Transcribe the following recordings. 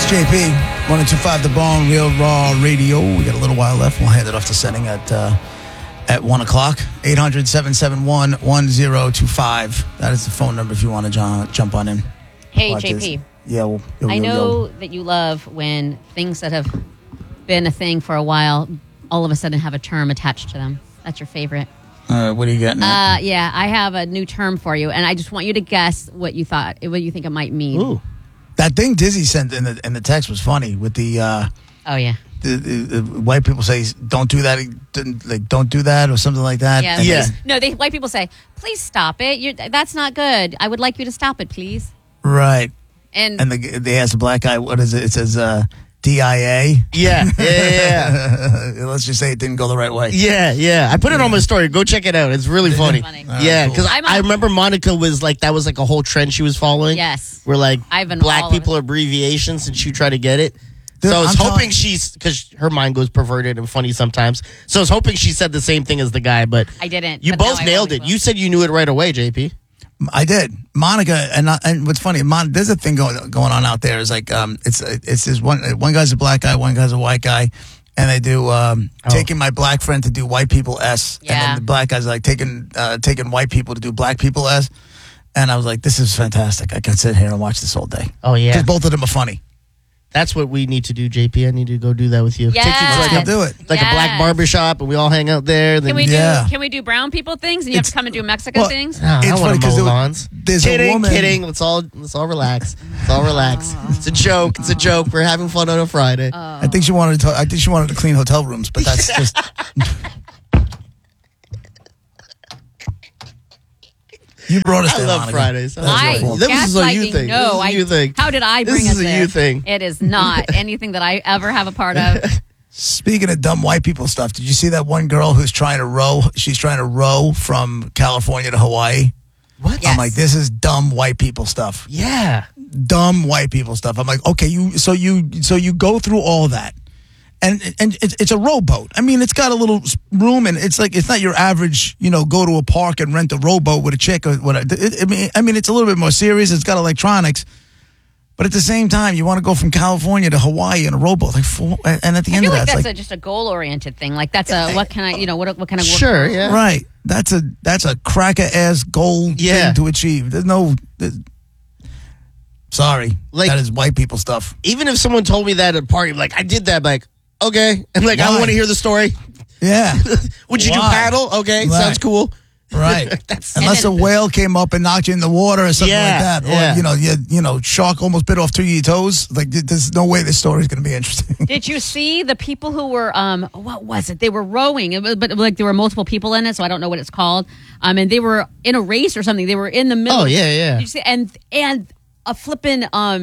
JP, 102.5 The Bone, Real Raw Radio. We got a little while left. We'll hand it off to setting at 1 o'clock. 800-771-1025. That is the phone number if you want to jump on in. Hey, JP. Yeah, I know that you love when things that have been a thing for a while all of a sudden have a term attached to them. That's your favorite. What are you getting at? Yeah, I have a new term for you, and I just want you to guess what you think it might mean. Ooh. That thing Dizzy sent in the text was funny with the... oh, yeah. The white people say, don't do that, don't do that, or something like that. Yeah. No, white people say, please stop it. That's not good. I would like you to stop it, please. Right. And they asked the black guy, what is it? It says DIA. Yeah. Let's just say it didn't go the right way. Yeah. I put it on my story. Go check it out. It's really funny. Yeah, because cool. I remember Monica was like, that was like a whole trend she was following. Yes. Where like Ivan, black people abbreviations and she tried to get it. Dude, so I was hoping because her mind goes perverted and funny sometimes. So I was hoping she said the same thing as the guy, but I didn't. You both nailed it. You said you knew it right away, JP. I did. Monica, and what's funny, there's a thing going on out there. It's like it's this one guy's a black guy, one guy's a white guy, and they do taking my black friend to do white people S, and then the black guy's like taking white people to do black people S, and I was like, this is fantastic. I can sit here and watch this all day. Oh yeah, because both of them are funny. That's what we need to do, JP. I need to go do that with you. Yes. Take you to do it. Like a black barbershop, and we all hang out there. Then Can we do brown people things, and you have to come and do Mexican things? No, it's funny because there's a woman. Kidding. Let's all relax. Let's all relax. It's a joke. It's a joke. We're having fun on a Friday. I think she wanted to clean hotel rooms, but that's just. You brought us there, I love Monica. Fridays. This is a you thing. No, this is a you thing. How did I bring this us is a there? you thing. It is not anything that I ever have a part of. Speaking of dumb white people stuff, did you see that one girl who's trying to row? She's trying to row from California to Hawaii. What? I'm like, this is dumb white people stuff. Yeah. Dumb white people stuff. I'm like, okay, you go through all that. And it's a rowboat. I mean, it's got a little room, and it's not your average, go to a park and rent a rowboat with a chick or whatever. I mean, it's a little bit more serious. It's got electronics, but at the same time, you want to go from California to Hawaii in a rowboat, and at the end of that, that's just a goal-oriented thing. Like that's what kind of what kind of work? Sure, yeah, right. That's a cracker ass goal thing to achieve. There's no. Sorry, that is white people stuff. Even if someone told me that at a party, like I did that, like. Okay. And I don't want to hear the story. Yeah. Would you do paddle? Okay. Right. Sounds cool. Right. Unless a whale came up and knocked you in the water or something like that. Or, shark almost bit off 2 of your toes. Like, there's no way this story is going to be interesting. Did you see the people who were, what was it? They were rowing, but there were multiple people in it, so I don't know what it's called. And they were in a race or something. They were in the middle. Oh, yeah. Did you see? And a flippin',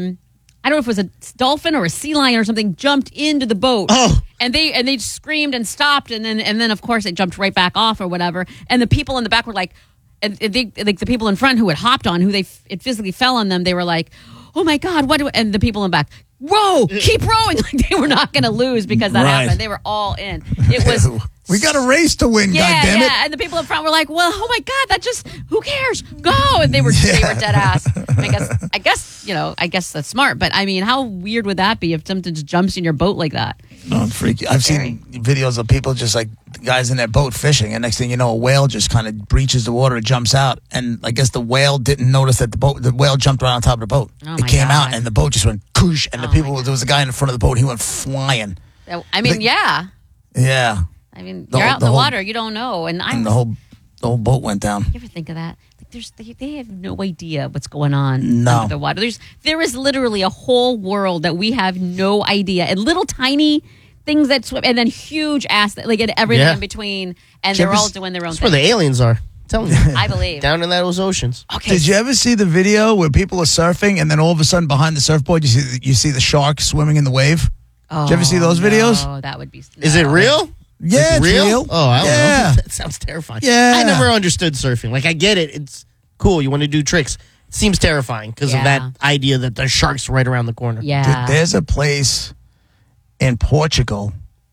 I don't know if it was a dolphin or a sea lion or something jumped into the boat. Oh. And they screamed and stopped, and then of course it jumped right back off or whatever. And the people in the back were like, and they, like the people in front who had hopped on, it physically fell on them. They were like, "Oh my God, what?" And the people in the back, row, keep rowing. Like they were not going to lose because that happened. They were all in. It was. We got a race to win, goddammit. Yeah, and the people in front were like, well, oh my God, who cares? Go. And they were dead ass. I guess that's smart. But I mean, how weird would that be if something just jumps in your boat like that? Oh, freaky. I've seen videos of people just like guys in their boat fishing, and next thing you know, a whale just kind of breaches the water and jumps out. And I guess the whale didn't notice that the whale jumped right on top of the boat. Oh it came out, and the boat just went koosh, and there was a guy in the front of the boat, he went flying. I mean, yeah. Yeah. I mean, you're out in the water, you don't know, and the whole boat went down. You ever think of that? Like they have no idea what's going on under the water. There is literally a whole world that we have no idea, and little tiny things that swim, and then huge ass and everything in between, and they're all doing their own thing. That's where the aliens are. Tell me, I believe down in those oceans. Okay. Did you ever see the video where people are surfing, and then all of a sudden behind the surfboard you see the shark swimming in the wave? Did you ever see those videos? Oh, that would be. Is it real? Yeah, it's real. Oh, I don't know. That sounds terrifying. Yeah. I never understood surfing. Like, I get it. It's cool. You want to do tricks. It seems terrifying because of that idea that the shark's right around the corner. Yeah. There's a place in Portugal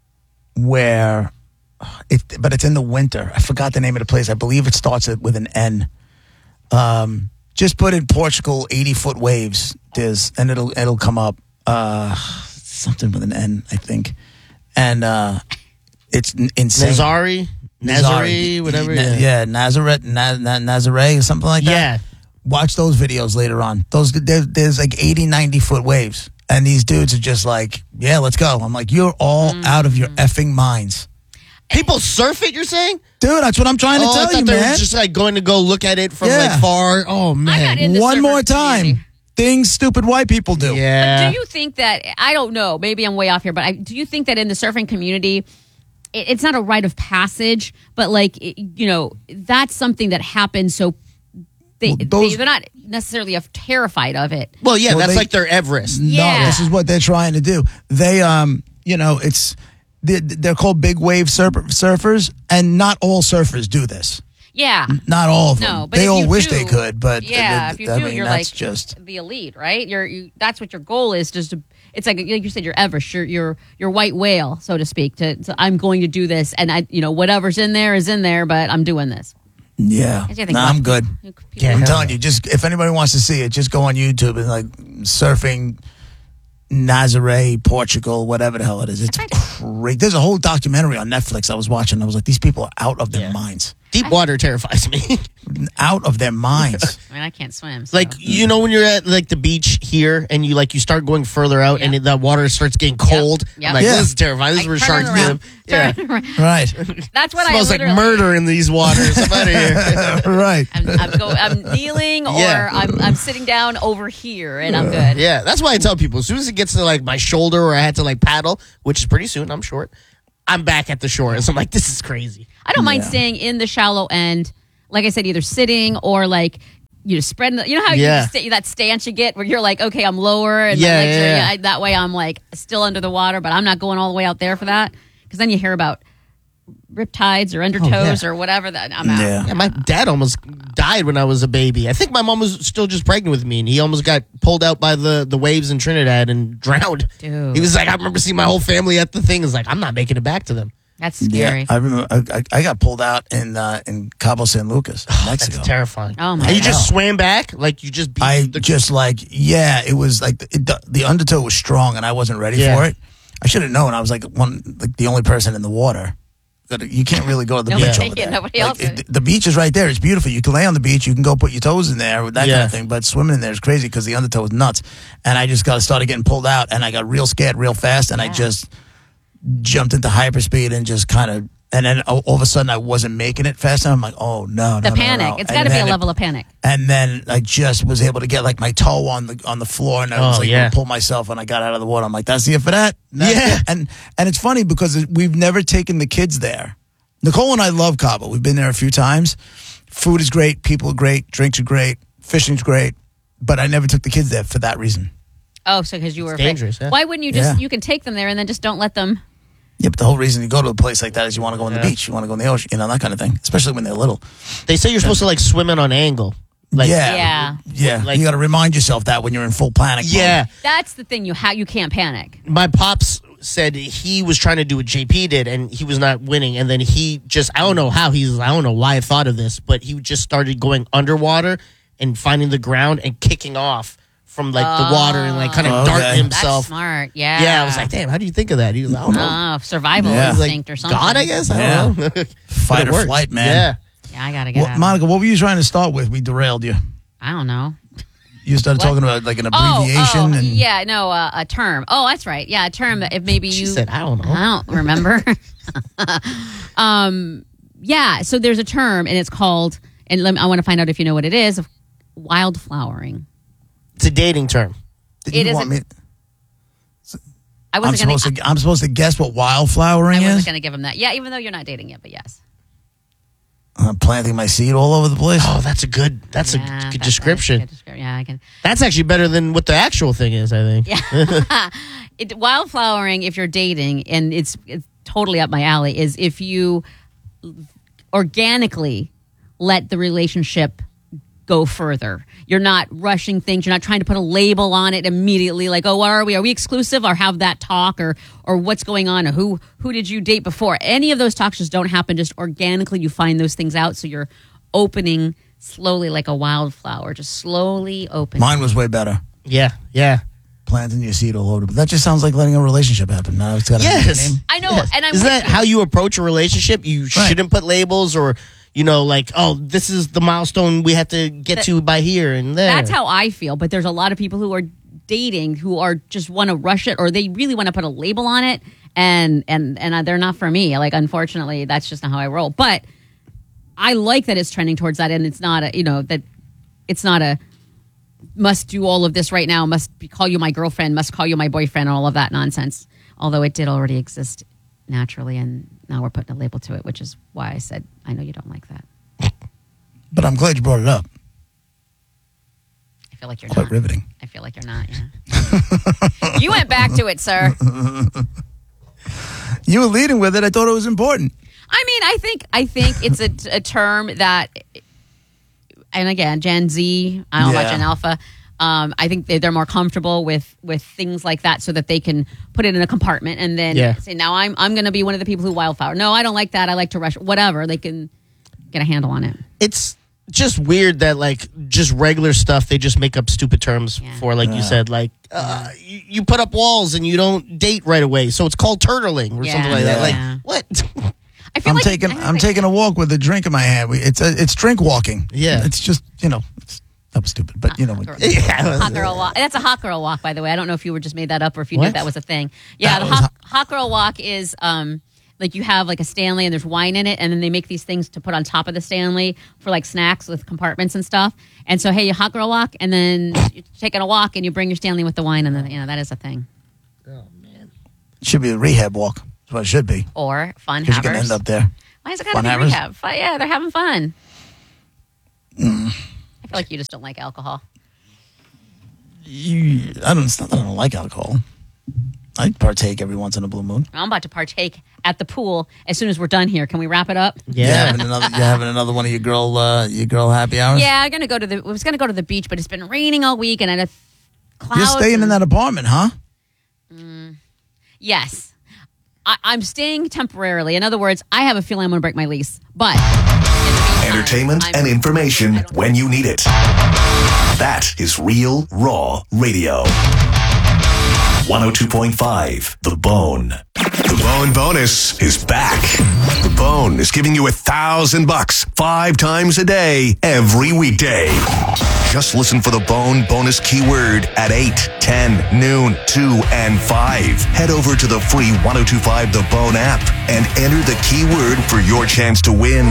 where, but it's in the winter. I forgot the name of the place. I believe it starts with an N. Just put in Portugal 80-foot waves, and it'll come up. something with an N, I think, and it's insane. Nazare, whatever. Yeah, Nazareth, Nazare, or something like that. Yeah. Watch those videos later on. There's like 80, 90 foot waves, and these dudes are just like, yeah, let's go. I'm like, you're all out of your effing minds. People surf it, you're saying? Dude, that's what I'm trying to I tell thought you, they man. were just like going to go look at it from Yeah. like far. Oh, man. in the One surfer more time. community. Things stupid white people do. Yeah. Do you think that, I don't know, maybe I'm way off here, but do you think that in the surfing community, it's not a rite of passage, but like, that's something that happens so they're not necessarily terrified of it. Well, yeah, Well, that's they- like their Everest. Yeah. No, this is what they're trying to do. They, it's they're called big wave surfers, and not all surfers do this. Yeah. Not all of them. No, but they if all you wish do, they could, but yeah, if you do, you're that's like just the elite, right? That's what your goal is. Just to, it's like you said, your Everest, your white whale, so to speak. So I'm going to do this, and whatever's in there is in there, but I'm doing this. yeah. I think Nah, I'm good. Yeah. I'm telling you, just if anybody wants to see it, just go on YouTube and like surfing Nazare, Portugal, whatever the hell it is. It's great. There's a whole documentary on Netflix I was watching. I was like, these people are out of their minds. Deep water terrifies me. Out of their minds. I mean, I can't swim. So. Like, when you're at like the beach here and you start going further out Yeah. and that water starts getting cold. Yep. I'm like, Yeah. this is terrifying. This is where Turn sharks around. live. Yeah. Turn around. Right. That's what Smells I like literally. murder in these waters. I'm out of here. Right. I'm kneeling or Yeah. I'm sitting down over here and I'm good. Yeah, that's why I tell people as soon as it gets to like my shoulder or I had to like paddle, which is pretty soon, I'm short, I'm back at the shore. So I'm like, this is crazy. I don't mind Yeah. staying in the shallow end, like I said, either sitting or like spreading. You know how Yeah. that stance you get where you're like, okay, I'm lower and my Yeah, legs yeah, are that way. I'm like still under the water, but I'm not going all the way out there for that because then you hear about riptides or undertows yeah. or whatever. That I'm out. Yeah. Yeah, my dad almost died when I was a baby. I think my mom was still just pregnant with me, and he almost got pulled out by the waves in Trinidad and drowned. Dude. He was like, I remember seeing my whole family at the thing. It's like, I'm not making it back to them. That's scary. Yeah, I remember I got pulled out in Cabo San Lucas, Mexico. That's terrifying. Oh, my And you just God. swam back? Like you just beat I the just like, yeah, it was like the undertow was strong and I wasn't ready Yeah. for it. I should have known. I was like the only person in the water. You can't really go to the Nobody- beach over yeah, there. nobody Like, else is. the beach is right there. It's beautiful. You can lay on the beach. You can go put your toes in there, that kind Yeah. of thing. But swimming in there is crazy because the undertow is nuts. And I just started getting pulled out, and I got real scared real fast, and I just jumped into hyperspeed and just kind of. And then all of a sudden, I wasn't making it fast enough. I'm like, oh no, The no, panic. no. It's And got to be a then level of panic. And then I just was able to get like my toe on the floor, and I was Oh, like, yeah. able to pull myself, and I got out of the water. I'm like, that's it for that. That's Yeah. it. And it's funny because we've never taken the kids there. Nicole and I love Cabo. We've been there a few times. Food is great, people are great, drinks are great, fishing's great, but I never took the kids there for that reason. Oh, so because you were afraid. dangerous, yeah. Why wouldn't you just? Yeah. You can take them there and then just don't let them. Yeah, but the whole reason you go to a place like that is you want to go on the beach, you want to go in the ocean, that kind of thing, especially when they're little. They say you're supposed to like swim in on angle. Like, Yeah. Like- you got to remind yourself that when you're in full panic mode. Yeah. That's the thing. You can't panic. My pops said he was trying to do what JP did and he was not winning. And then he just, I don't know how, I don't know why I thought of this, but he just started going underwater and finding the ground and kicking off from like the water and like kind of Oh, darting okay. himself. That's smart. Yeah. Yeah, I was like, damn, how do you think of that? He was like, I don't know. Survival Yeah. He's like, instinct or something. God, I guess. I Yeah. don't know. Fight But it or worked. flight, man. Yeah. Yeah, I gotta get out. Monica, what were you trying to start with? We derailed you. I don't know. You started What? talking about like an abbreviation. and yeah, no, a term. Oh, that's right. Yeah, a term. If maybe She you said, I don't know. I don't remember. Yeah, so there's a term, and it's called, and I want to find out if you know what it is. Wildflowering. It's a dating term. Did It you want me? isn't- I wasn't I'm supposed to guess what wildflowering I wasn't is. going to give him that. Yeah, even though you're not dating yet, but yes. I'm planting my seed all over the place. Oh, that's a good Yeah, good that's description. good description. Yeah, I can. That's actually better than what the actual thing is, I think. Yeah. Wildflowering, if you're dating, and it's totally up my alley, is if you organically let the relationship go further. You're not rushing things. You're not trying to put a label on it immediately. Like, oh, what are we? Are we exclusive? Or have that talk? Or what's going on? Or who did you date before? Any of those talks just don't happen. Just organically, you find those things out. So you're opening slowly like a wildflower, just slowly opening. Mine was way better. Yeah. planting your seed all over. But that just sounds like letting a relationship happen. Now it's got a Yes. name. I know, Yes. and I'm Isn't with that you. how you approach a relationship? You shouldn't put labels or, like, oh, this is the milestone we have to get to by here and there. That's how I feel. But there's a lot of people who are dating who are just want to rush it, or they really want to put a label on it, and they're not for me. Like, unfortunately, that's just not how I roll. But I like that it's trending towards that, and it's not that it's not a must do all of this right now, call you my girlfriend, must call you my boyfriend, and all of that nonsense. Although it did already exist naturally, and now we're putting a label to it, which is why I said I know you don't like that. But I'm glad you brought it up. I feel like you're Quite not. riveting. I feel like you're not. Yeah. You went back to it, sir. You were leading with it. I thought it was important. I mean, I think it's a term that, and again, Gen Z, I don't know about Gen Alpha. I think they're more comfortable with things like that, so that they can put it in a compartment and then say, "Now I'm going to be one of the people who wildflower." No, I don't like that. I like to rush. Whatever, they can get a handle on it. It's just weird that, like, just regular stuff, they just make up stupid terms for, like you said, like, you put up walls and you don't date right away, so it's called turtling or something like that. Like, what? I feel I'm taking a walk with a drink in my hand. It's drink walking. Yeah. It's just, that was stupid, but Hot girl walk. That's a hot girl walk, by the way. I don't know if you were just made that up or if you knew that was a thing. Yeah, the hot girl walk is like you have like a Stanley and there's wine in it, and then they make these things to put on top of the Stanley for like snacks with compartments and stuff. And so, hey, you hot girl walk, and then you're taking a walk and you bring your Stanley with the wine, and then that is a thing. Oh, man. It should be a rehab walk. That's what it should be. Or fun Because havers. you're going to end up there. Why is it got to be havers? rehab? Yeah, they're having fun. I feel like you just don't like alcohol. It's not that I don't like alcohol. I partake every once in a blue moon. I'm about to partake at the pool as soon as we're done here. Can we wrap it up? Yeah. You're having another one of your girl happy hours? Yeah, we was gonna go to the beach, but it's been raining all week and I had clouds. You're staying in that apartment, huh? Yes. I'm staying temporarily. In other words, I have a feeling I'm going to break my lease. But entertainment and information when you need it. That is Real Raw Radio. 102.5 The Bone. The Bone Bonus is back. The Bone is giving you $1,000 5 times a day, every weekday. Just listen for the Bone Bonus keyword at 8, 10, noon, 2, and 5. Head over to the free 102.5 The Bone app and enter the keyword for your chance to win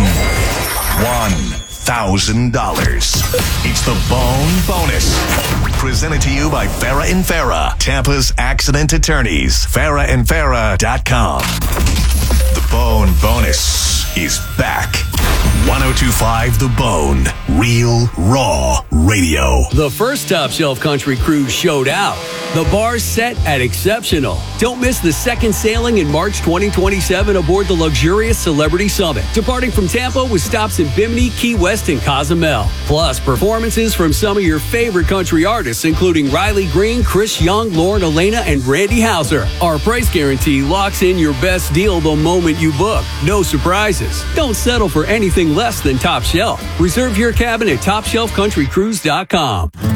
$1,000. It's the Bone Bonus. Presented to you by Farah & Farah, Tampa's accident attorneys. FarahandFarah.com. The Bone Bonus is back. 102.5 The Bone. Real Raw Radio. The first Top Shelf Country Cruise showed out. The bar's set at exceptional. Don't miss the second sailing in March 2027 aboard the luxurious Celebrity Summit, departing from Tampa with stops in Bimini, Key West, and Cozumel. Plus, performances from some of your favorite country artists, including Riley Green, Chris Young, Lauren Elena, and Randy Houser. Our price guarantee locks in your best deal the moment you book. No surprises. Don't settle for anything less than Top Shelf. Reserve your cabin at TopShelfCountryCruise.com.